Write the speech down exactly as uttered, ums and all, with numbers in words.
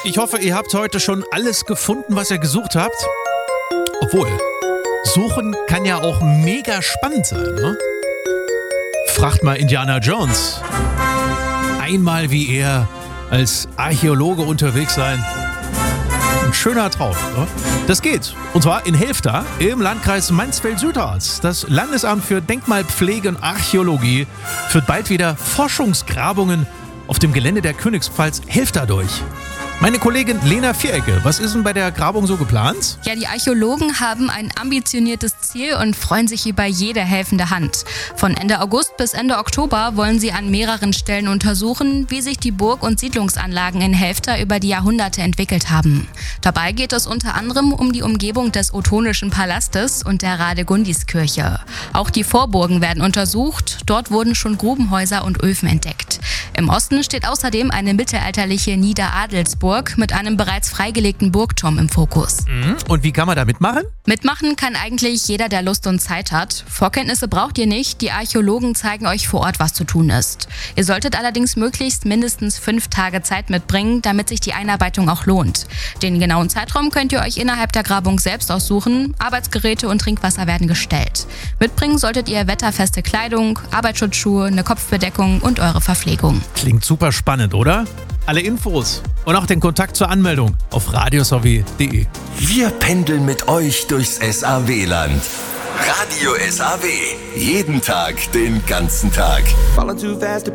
Ich hoffe, ihr habt heute schon alles gefunden, was ihr gesucht habt. Obwohl, suchen kann ja auch mega spannend sein, ne? Fragt mal Indiana Jones. Einmal wie er als Archäologe unterwegs sein. Ein schöner Traum, ne? Das geht. Und zwar in Helfta im Landkreis Mansfeld-Südharz. Das Landesamt für Denkmalpflege und Archäologie führt bald wieder Forschungsgrabungen auf dem Gelände der Königspfalz Helfta durch. Meine Kollegin Lena Vierecke, was ist denn bei der Grabung so geplant? Ja, die Archäologen haben ein ambitioniertes Ziel und freuen sich über jede helfende Hand. Von Ende August bis Ende Oktober wollen sie an mehreren Stellen untersuchen, wie sich die Burg- und Siedlungsanlagen in Helfta über die Jahrhunderte entwickelt haben. Dabei geht es unter anderem um die Umgebung des Ottonischen Palastes und der Radegundiskirche. Auch die Vorburgen werden untersucht. Dort wurden schon Grubenhäuser und Öfen entdeckt. Im Osten steht außerdem eine mittelalterliche Niederadelsburg mit einem bereits freigelegten Burgturm im Fokus. Und wie kann man da mitmachen? Mitmachen kann eigentlich jeder, der Lust und Zeit hat. Vorkenntnisse braucht ihr nicht. Die Archäologen zeigen euch vor Ort, was zu tun ist. Ihr solltet allerdings möglichst mindestens fünf Tage Zeit mitbringen, damit sich die Einarbeitung auch lohnt. Den genauen Zeitraum könnt ihr euch innerhalb der Grabung selbst aussuchen. Arbeitsgeräte und Trinkwasser werden gestellt. Mitbringen solltet ihr wetterfeste Kleidung, Arbeitsschutzschuhe, eine Kopfbedeckung und eure Verpflegung. Klingt super spannend, oder? Alle Infos und auch den Kontakt zur Anmeldung auf radiosowie punkt de. Wir pendeln mit euch durchs S A W-Land. Radio S A W. Jeden Tag, den ganzen Tag.